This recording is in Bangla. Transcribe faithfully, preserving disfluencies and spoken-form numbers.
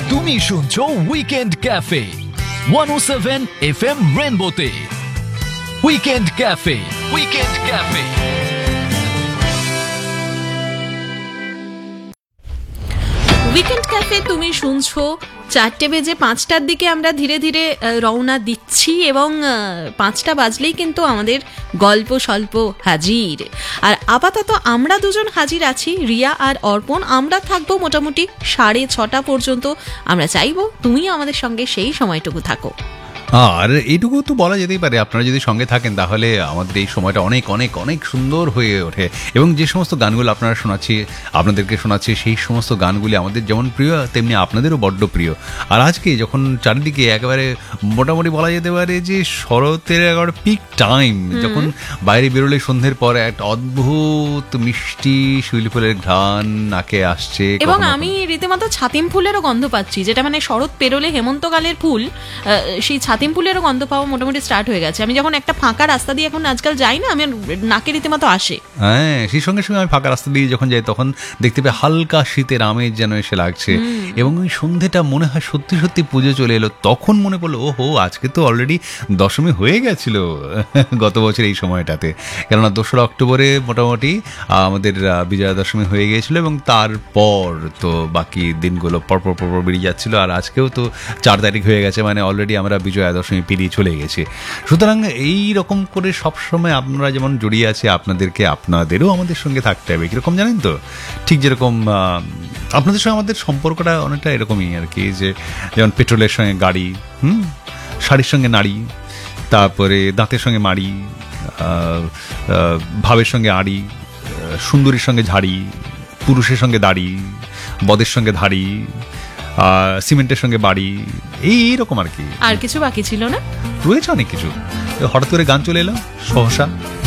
তুমি শুনছো উইকেন্ড ক্যাফে ওয়ান ও seven F M রেনবোতে। Weekend cafe, weekend cafe. Weekend cafe তুমি শুনছো। চারটে বেজে পাঁচটার দিকে আমরা ধীরে ধীরে রওনা দিচ্ছি এবং পাঁচটা বাজলেই কিন্তু আমাদের গল্প স্বল্প হাজির। আর আপাতত আমরা দুজন হাজির আছি, রিয়া আর অর্পণ। আমরা থাকবো মোটামুটি সাড়ে ছটা পর্যন্ত। আমরা চাইবো তুমি আমাদের সঙ্গে সেই সময়টুকু থাকো। আর এইটুকু তো বলা যেতেই পারে, আপনারা যদি সঙ্গে থাকেন তাহলে আমাদের এই সময়টা অনেক অনেক অনেক সুন্দর হয়ে ওঠে। এবং যে সমস্ত গানগুলো আপনারা শোনাচ্ছি, আপনাদেরকে শোনাচ্ছি, সেই সমস্ত গানগুলি আমাদের যেমন প্রিয় তেমনি আপনাদেরও বড্ড প্রিয়। আর আজকে যখন চারিদিকে একেবারে মোটামুটি বলা যেতে পারে যে শরতের একেবারে পিক টাইম, যখন বাইরে বেরোলে সন্ধ্যের পর একটা অদ্ভুত মিষ্টি শিউলি ফুলের ঘ্রাণ নাকে আসছে, এবং আমি রীতিমতো ছাতিম ফুলেরও গন্ধ পাচ্ছি, যেটা মানে শরৎ পেরোলে হেমন্তকালের ফুল, সেই ছাতিম ফুলেরও গন্ধ পাওয়া মোটামুটি স্টার্ট হয়ে গেছে। আমি যখন একটা ফাঁকা রাস্তা দিয়ে এখন আজকাল যাই না, আমি নাকে রীতিমতো আসে। হ্যাঁ, সেই সঙ্গে সঙ্গে আমি ফাঁকা রাস্তা দিয়ে যখন যাই তখন দেখতে পাই হালকা শীতের আমেজ যেন এসে লাগছে। এবং ওই সন্ধ্যেটা মনে হয় সত্যি সত্যি পুজো চলে এলো। তখন মনে পড়লো, ও হো, আজকে তো অলরেডি দশমী হয়ে গেছিল গত বছর এই সময়টাতে। কেননা দোসরা অক্টোবরে মোটামুটি আমাদের বিজয়া দশমী হয়ে গিয়েছিল এবং তারপর তো বাকি দিনগুলো পরপর পরপর বেরিয়ে যাচ্ছিল। আর আজকেও তো চার তারিখ হয়ে গেছে, মানে অলরেডি আমরা বিজয়া দশমী পেরিয়ে চলে গেছে। সুতরাং এই রকম করে সবসময় আপনারা যেমন জড়িয়ে আছে, আপনাদেরকে আপনাদেরও আমাদের সঙ্গে থাকতে হবে। কীরকম জানেন তো, ঠিক যেরকম আপনাদের সঙ্গে আমাদের সম্পর্কটা অনেকটা এরকমই আর কি, যে যেমন পেট্রোলের সঙ্গে গাড়ি, হুম, শাড়ির সঙ্গে নাড়ি, তারপরে দাঁতের সঙ্গে মাড়ি, ভাবের সঙ্গে আড়ি, সুন্দরীর সঙ্গে ঝাড়ি, পুরুষের সঙ্গে দাড়ি, বদের সঙ্গে ধাড়ি, সিমেন্টের সঙ্গে বাড়ি, এইরকম আর কি। আর কিছু বাকি ছিল না, রয়েছে অনেক কিছু। হঠাৎ করে গান চলে এলো সহসা।